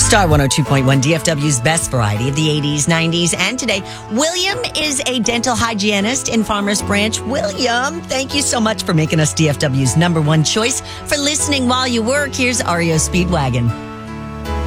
Star 102.1, DFW's best variety of the 80s, 90s, and today. William is a dental hygienist in Farmers Branch. William, thank you so much for making us DFW's number one choice for listening while you work. Here's REO Speedwagon.